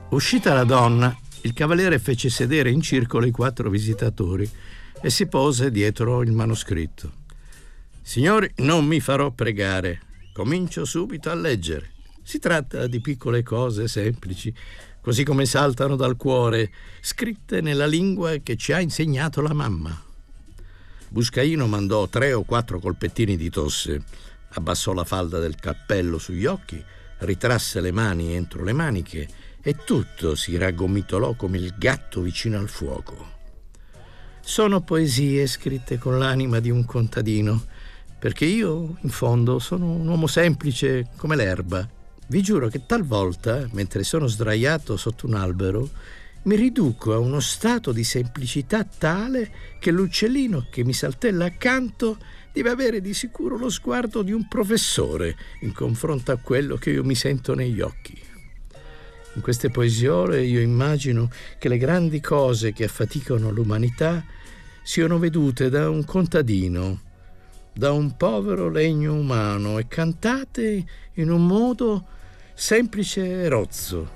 Uscita la donna, il cavaliere fece sedere in circolo i 4 visitatori e si pose dietro il manoscritto. Signori, non mi farò pregare. Comincio subito a leggere. Si tratta di piccole cose semplici, così come saltano dal cuore, scritte nella lingua che ci ha insegnato la mamma. Buscaino mandò 3 o 4 colpettini di tosse, abbassò la falda del cappello sugli occhi, ritrasse le mani entro le maniche e tutto si raggomitolò come il gatto vicino al fuoco. Sono poesie scritte con l'anima di un contadino, perché io, in fondo, sono un uomo semplice come l'erba. Vi giuro che talvolta, mentre sono sdraiato sotto un albero, mi riduco a uno stato di semplicità tale che l'uccellino che mi saltella accanto deve avere di sicuro lo sguardo di un professore in confronto a quello che io mi sento negli occhi. In queste poesiole io immagino che le grandi cose che affaticano l'umanità siano vedute da un contadino, da un povero legno umano e cantate in un modo semplice e rozzo.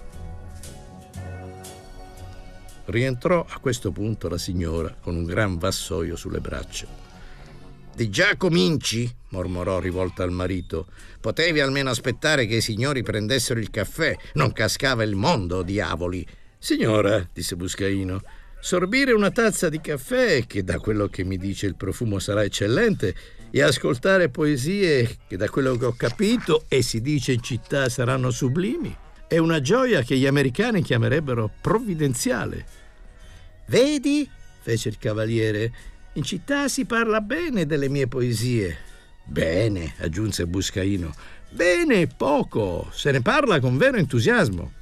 Rientrò a questo punto la signora con un gran vassoio sulle braccia. «Di già cominci?» mormorò rivolta al marito. «Potevi almeno aspettare che i signori prendessero il caffè. Non cascava il mondo, diavoli!» «Signora», disse Buscaino, «sorbire una tazza di caffè, che da quello che mi dice il profumo sarà eccellente, e ascoltare poesie che da quello che ho capito e si dice in città saranno sublimi, è una gioia che gli americani chiamerebbero provvidenziale». «Vedi?» fece il cavaliere, «in città si parla bene delle mie poesie». «Bene», aggiunse Buscaino, «bene poco, se ne parla con vero entusiasmo».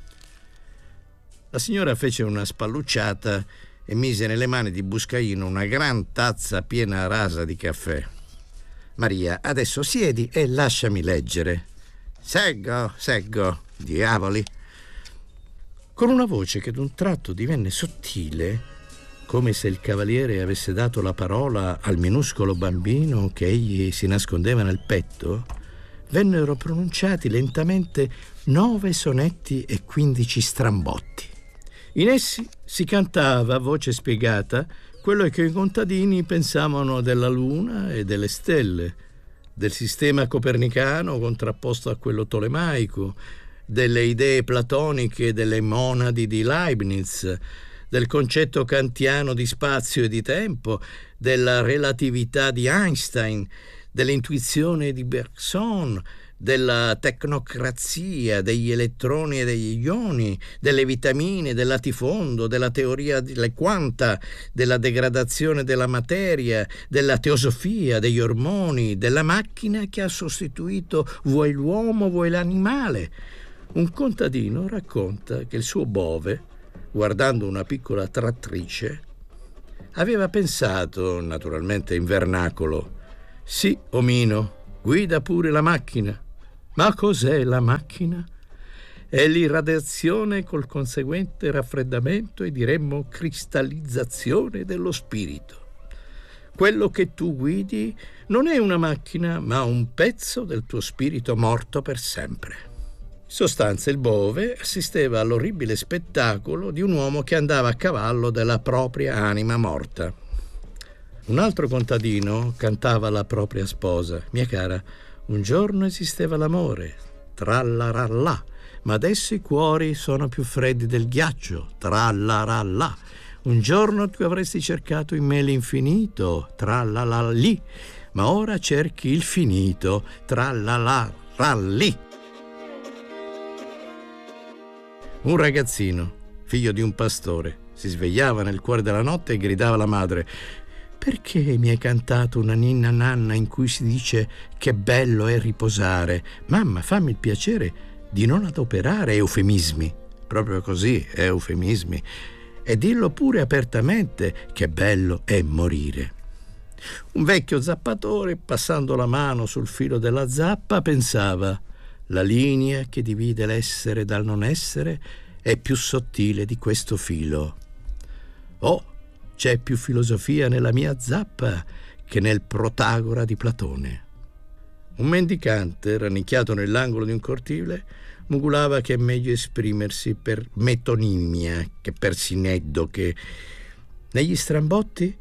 La signora fece una spallucciata e mise nelle mani di Buscaino una gran tazza piena rasa di caffè. «Maria, adesso siedi e lasciami leggere». Seggo, diavoli». Con una voce che d'un tratto divenne sottile, come se il cavaliere avesse dato la parola al minuscolo bambino che egli si nascondeva nel petto, vennero pronunciati lentamente 9 sonetti e 15 strambotti. In essi si cantava a voce spiegata quello che i contadini pensavano della luna e delle stelle, del sistema copernicano contrapposto a quello tolemaico, delle idee platoniche e delle monadi di Leibniz, del concetto kantiano di spazio e di tempo, della relatività di Einstein, dell'intuizione di Bergson, della tecnocrazia, degli elettroni e degli ioni, delle vitamine, del latifondo, della teoria delle quanta, della degradazione della materia, della teosofia, degli ormoni, della macchina che ha sostituito vuoi l'uomo, vuoi l'animale. Un contadino racconta che il suo bove, guardando una piccola trattrice, aveva pensato, naturalmente in vernacolo: «Sì, omino, guida pure la macchina». Ma cos'è la macchina? È l'irradiazione col conseguente raffreddamento e diremmo cristallizzazione dello spirito. Quello che tu guidi non è una macchina, ma un pezzo del tuo spirito morto per sempre. In sostanza, il bove assisteva all'orribile spettacolo di un uomo che andava a cavallo della propria anima morta. Un altro contadino cantava alla propria sposa: «Mia cara, un giorno esisteva l'amore, trallarallà, ma adesso i cuori sono più freddi del ghiaccio, trallarallà. Un giorno tu avresti cercato in me l'infinito, tralalallì, ma ora cerchi il finito, tralalallì». Un ragazzino, figlio di un pastore, si svegliava nel cuore della notte e gridava alla madre: «Perché mi hai cantato una ninna nanna in cui si dice che bello è riposare? Mamma, fammi il piacere di non adoperare eufemismi». «Proprio così, eufemismi. E dillo pure apertamente che bello è morire». Un vecchio zappatore, passando la mano sul filo della zappa, pensava: «La linea che divide l'essere dal non essere è più sottile di questo filo. Oh, c'è più filosofia nella mia zappa che nel Protagora di Platone». Un mendicante, rannicchiato nell'angolo di un cortile, mugolava che è meglio esprimersi per metonimia che per sineddo, che negli strambotti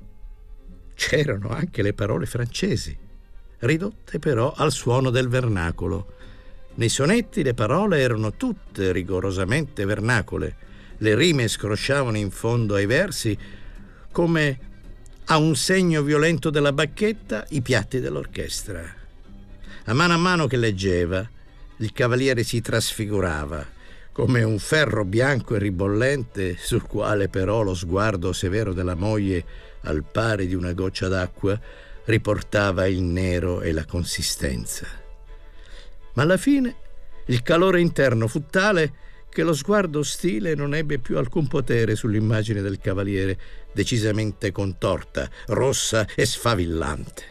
c'erano anche le parole francesi, ridotte però al suono del vernacolo. Nei sonetti le parole erano tutte rigorosamente vernacole, le rime scrosciavano in fondo ai versi come a un segno violento della bacchetta i piatti dell'orchestra. A mano che leggeva, il cavaliere si trasfigurava come un ferro bianco e ribollente sul quale però lo sguardo severo della moglie, al pari di una goccia d'acqua, riportava il nero e la consistenza. Ma alla fine il calore interno fu tale che lo sguardo ostile non ebbe più alcun potere sull'immagine del cavaliere, decisamente contorta, rossa e sfavillante.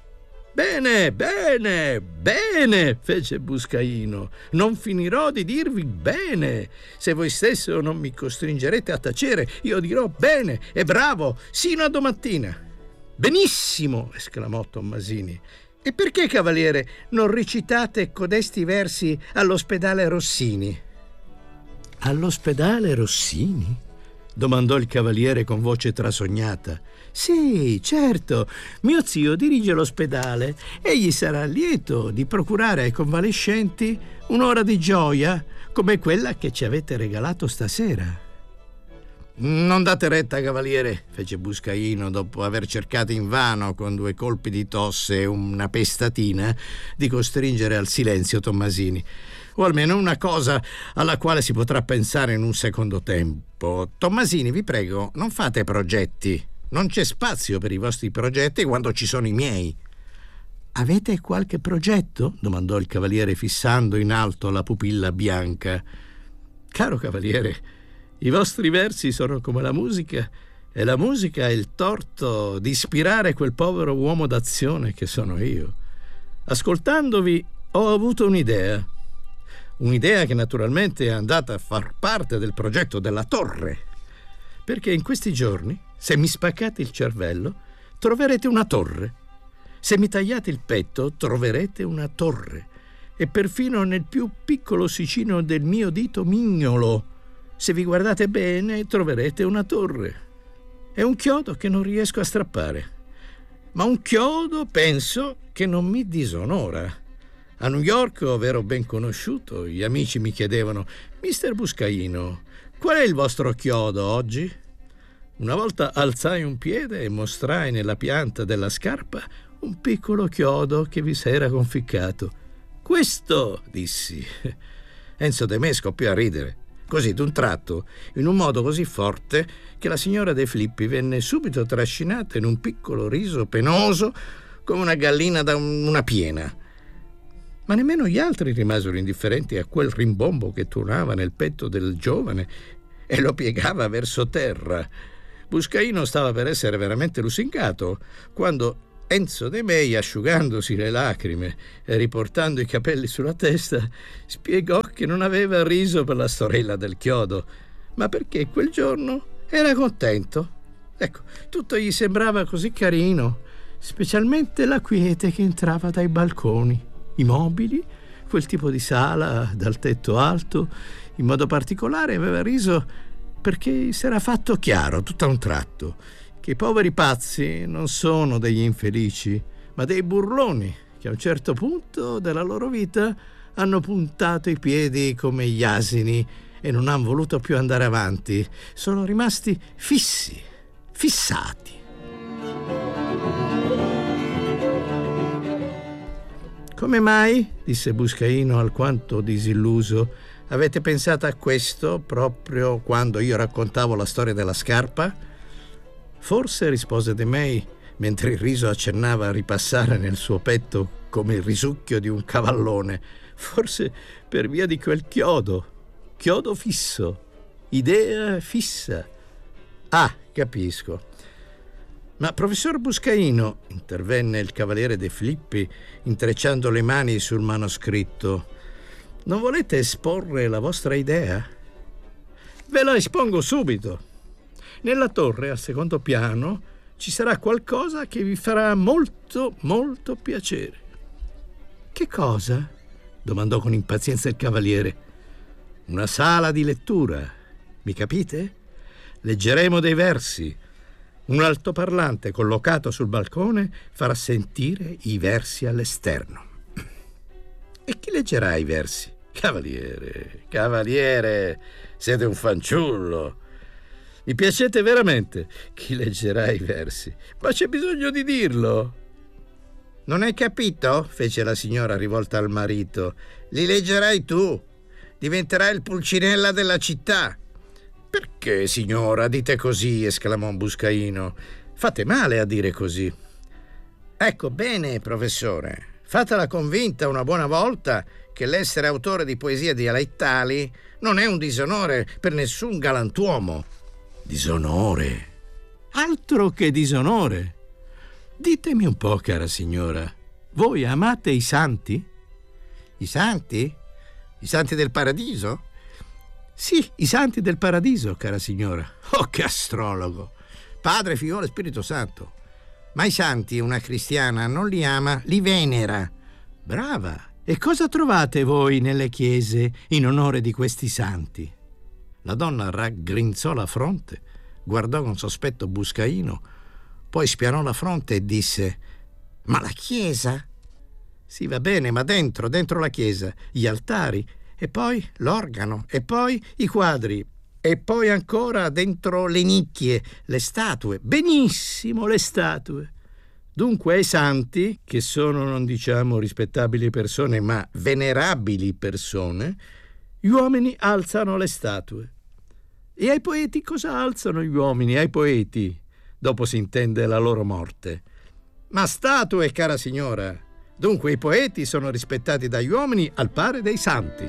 «Bene, bene, bene», fece Buscaino, «non finirò di dirvi bene. Se voi stesso non mi costringerete a tacere, io dirò bene e bravo, sino a domattina». «Benissimo», esclamò Tommasini. «E perché, cavaliere, non recitate codesti versi all'ospedale Rossini?» «All'ospedale Rossini?» domandò il cavaliere con voce trasognata. «Sì, certo, mio zio dirige l'ospedale. Egli sarà lieto di procurare ai convalescenti un'ora di gioia come quella che ci avete regalato stasera». «Non date retta, cavaliere», fece Buscaino, dopo aver cercato invano, con 2 colpi di tosse e una pestatina, di costringere al silenzio Tommasini. «O almeno una cosa alla quale si potrà pensare in un secondo tempo. Tommasini, vi prego, non fate progetti. Non c'è spazio per i vostri progetti quando ci sono i miei». «Avete qualche progetto?» domandò il cavaliere, fissando in alto la pupilla bianca. «Caro cavaliere, i vostri versi sono come la musica, e la musica ha il torto di ispirare quel povero uomo d'azione che sono io. Ascoltandovi ho avuto un'idea che naturalmente è andata a far parte del progetto della torre, perché in questi giorni, se mi spaccate il cervello, troverete una torre. Se mi tagliate il petto, troverete una torre. E perfino nel più piccolo ossicino del mio dito mignolo, se vi guardate bene, troverete una torre. È un chiodo che non riesco a strappare, ma un chiodo, penso, che non mi disonora. A New York, ovvero ben conosciuto, gli amici mi chiedevano: «Mister Buscaino, qual è il vostro chiodo oggi?» Una volta alzai un piede e mostrai nella pianta della scarpa un piccolo chiodo che vi s'era conficcato. «Questo», dissi. Enzo De Me scoppiò a ridere, così d'un tratto, in un modo così forte che la signora De Filippi venne subito trascinata in un piccolo riso penoso come una gallina da una piena. Ma nemmeno gli altri rimasero indifferenti a quel rimbombo che tuonava nel petto del giovane e lo piegava verso terra. Buscaino stava per essere veramente lusingato quando Enzo De Mei, asciugandosi le lacrime e riportando i capelli sulla testa, spiegò che non aveva riso per la storella del chiodo, ma perché quel giorno era contento. Ecco, tutto gli sembrava così carino, specialmente la quiete che entrava dai balconi, i mobili, quel tipo di sala dal tetto alto. In modo particolare aveva riso perché si era fatto chiaro tutto a un tratto che i poveri pazzi non sono degli infelici, ma dei burloni che a un certo punto della loro vita hanno puntato i piedi come gli asini e non hanno voluto più andare avanti. Sono rimasti fissati. «Come mai?» disse Buscaino alquanto disilluso. «Avete pensato a questo proprio quando io raccontavo la storia della scarpa?» «Forse», rispose De Mei, mentre il riso accennava a ripassare nel suo petto come il risucchio di un cavallone, «forse per via di quel chiodo fisso, idea fissa». «Ah, capisco». «Ma professor Buscaino», intervenne il cavaliere De Filippi, intrecciando le mani sul manoscritto, «non volete esporre la vostra idea?» «Ve la espongo subito. Nella torre, al secondo piano, ci sarà qualcosa che vi farà molto, molto piacere». «Che cosa?» domandò con impazienza il cavaliere. Una sala di lettura, mi capite? Leggeremo dei versi. Un altoparlante collocato sul balcone farà sentire i versi all'esterno. E chi leggerà i versi? Cavaliere, siete un fanciullo. Mi piacete veramente. Chi leggerà i versi? Ma c'è bisogno di dirlo. Non hai capito? Fece la signora rivolta al marito. Li leggerai tu. Diventerai il Pulcinella della città. Perché, signora, dite così? Esclamò Buscaino. Fate male a dire così. Ecco, bene, professore. Fatela convinta una buona volta che l'essere autore di poesie dialettali non è un disonore per nessun galantuomo. Disonore? Altro che disonore. Ditemi un po', cara signora, voi amate i santi? I santi? I santi del paradiso? Sì, i santi del paradiso, cara signora. Oh, che astrologo! Padre, Figlio e Spirito Santo. Ma i santi una cristiana non li ama, li venera. Brava! E cosa trovate voi nelle chiese in onore di questi santi? La donna raggrinzò la fronte, guardò con sospetto Buscaino, poi spianò la fronte e disse: ma la chiesa? Sì, va bene, ma dentro la chiesa, gli altari, e poi l'organo, e poi i quadri, e poi ancora dentro le nicchie, le statue. Benissimo, le statue. Dunque ai santi, che sono non diciamo rispettabili persone, ma venerabili persone, gli uomini alzano le statue. E ai poeti cosa alzano gli uomini ai poeti? Dopo si intende la loro morte. Ma statue, cara signora. Dunque i poeti sono rispettati dagli uomini al pari dei santi.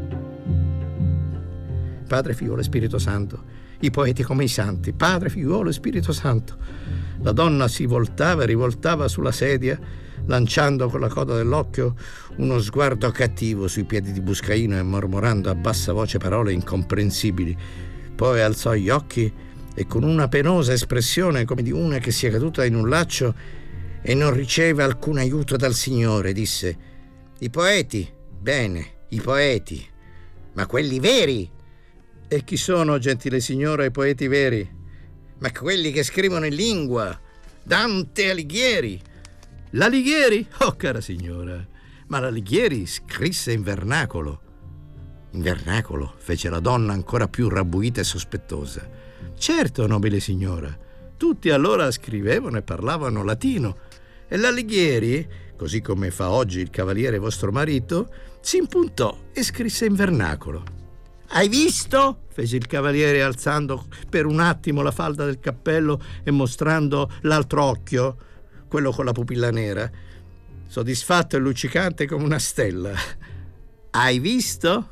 Padre, Figliolo e Spirito Santo. I poeti come i santi. Padre, Figliolo e Spirito Santo. La donna si voltava e rivoltava sulla sedia, lanciando con la coda dell'occhio uno sguardo cattivo sui piedi di Buscaino e mormorando a bassa voce parole incomprensibili. Poi alzò gli occhi e con una penosa espressione come di una che sia caduta in un laccio e non riceve alcun aiuto dal Signore, disse: i poeti, bene, i poeti, ma quelli veri? E chi sono, gentile signora, i poeti veri? Ma quelli che scrivono in lingua, Dante Alighieri. L'Alighieri? Oh, cara signora, ma l'Alighieri scrisse in vernacolo. In vernacolo? Fece la donna ancora più rabbuita e sospettosa. Certo, nobile signora, tutti allora scrivevano e parlavano latino, e l'Alighieri, così come fa oggi il cavaliere vostro marito, si impuntò e scrisse in vernacolo. Hai visto? Fece il cavaliere alzando per un attimo la falda del cappello e mostrando l'altro occhio, quello con la pupilla nera, soddisfatto e luccicante come una stella. Hai visto?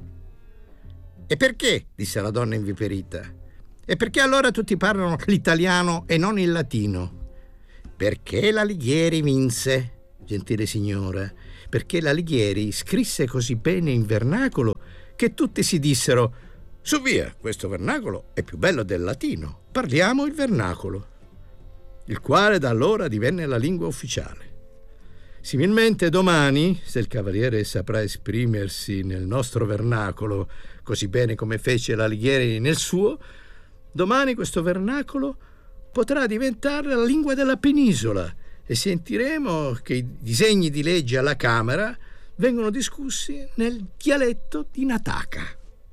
E perché? Disse la donna inviperita. E perché allora tutti parlano l'italiano e non il latino? Perché l'Alighieri vinse, gentile signora, perché l'Alighieri scrisse così bene in vernacolo che tutti si dissero: su via, questo vernacolo è più bello del latino, parliamo il vernacolo, il quale da allora divenne la lingua ufficiale. Similmente domani, se il cavaliere saprà esprimersi nel nostro vernacolo così bene come fece l'Alighieri nel suo, domani questo vernacolo potrà diventare la lingua della penisola e sentiremo che i disegni di legge alla Camera vengono discussi nel dialetto di Nataka.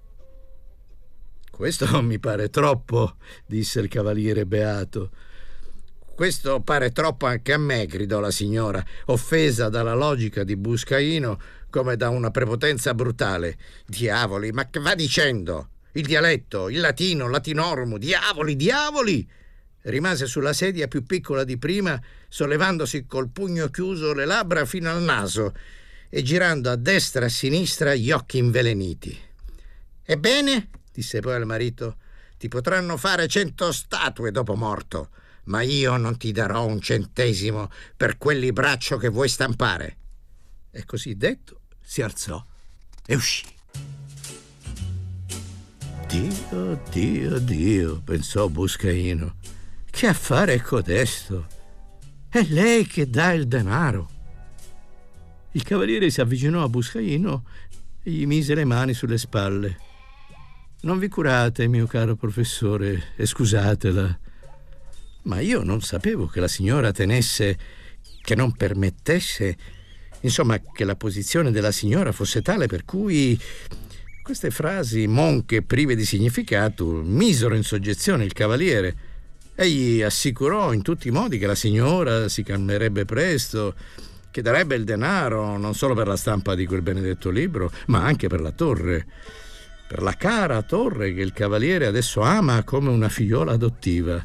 Questo mi pare troppo, disse il cavaliere beato. Questo pare troppo anche a me, gridò la signora, offesa dalla logica di Buscaino come da una prepotenza brutale. Diavoli, ma che va dicendo? Il dialetto, il latino, il latinorum, diavoli! Rimase sulla sedia più piccola di prima, sollevandosi col pugno chiuso le labbra fino al naso e girando a destra e a sinistra gli occhi inveleniti. Ebbene, disse poi al marito, ti potranno fare 100 statue dopo morto, ma io non ti darò un centesimo per quel libraccio che vuoi stampare. E così detto si alzò e uscì. Dio, pensò Buscaino, che affare è codesto? È lei che dà il denaro. Il cavaliere si avvicinò a Buscaino Gli mise le mani sulle spalle. «Non vi curate, mio caro professore, e scusatela. Ma io non sapevo che la signora tenesse, che non permettesse, insomma, che la posizione della signora fosse tale per cui...» Queste frasi monche prive di significato misero in soggezione il cavaliere. Egli assicurò in tutti i modi che la signora si calmerebbe presto, che darebbe il denaro non solo per la stampa di quel benedetto libro, ma anche per la torre, per la cara torre che il cavaliere adesso ama come una figliola adottiva.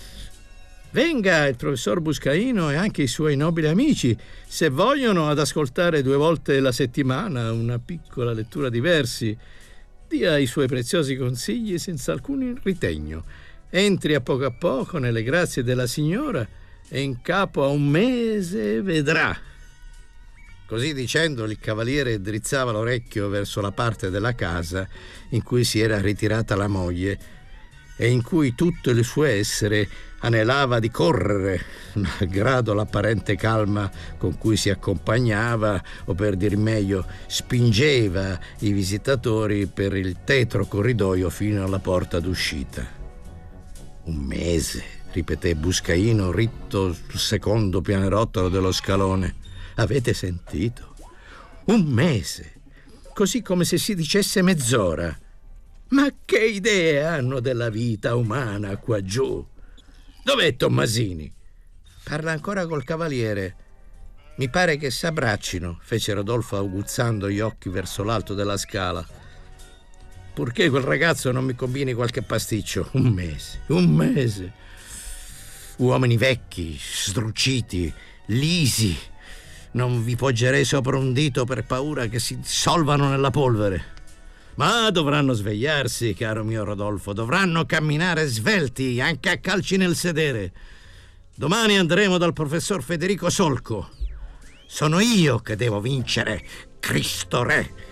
Venga il professor Buscaino e anche i suoi nobili amici, se vogliono, ad ascoltare 2 volte la settimana una piccola lettura di versi. Dia i suoi preziosi consigli senza alcun ritegno. Entri a poco nelle grazie della signora e in capo a 1 mese vedrà. Così dicendo, il cavaliere drizzava l'orecchio verso la parte della casa in cui si era ritirata la moglie e in cui tutto il suo essere anelava di correre, malgrado l'apparente calma con cui si accompagnava, o per dir meglio, spingeva i visitatori per il tetro corridoio fino alla porta d'uscita. 1 mese, ripeté Buscaino, ritto sul secondo pianerottolo dello scalone. Avete sentito? 1 mese, così come se si dicesse mezz'ora. Ma che idee hanno della vita umana qua giù? Dov'è Tommasini? Parla ancora col cavaliere. Mi pare che s'abbraccino, fece Rodolfo aguzzando gli occhi verso l'alto della scala. Purché quel ragazzo non mi combini qualche pasticcio. 1 mese, 1 mese. Uomini vecchi, sdruciti, lisi. Non vi poggerei sopra un dito per paura che si dissolvano nella polvere. Ma dovranno svegliarsi, caro mio Rodolfo, dovranno camminare svelti, anche a calci nel sedere. Domani andremo dal professor Federico Solco. Sono io che devo vincere, Cristo Re.